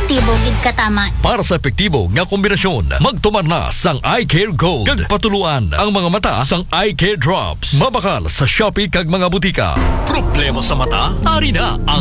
epektibo gid katama. Para sa epektibo nga kombinasyon, magtumar na sang Eye Care Gold. Kag patuluan ang mga mata sang Eye Care Drops. Mabakal sa Shopee kag mga butika. Problema sa mata? Ari na ang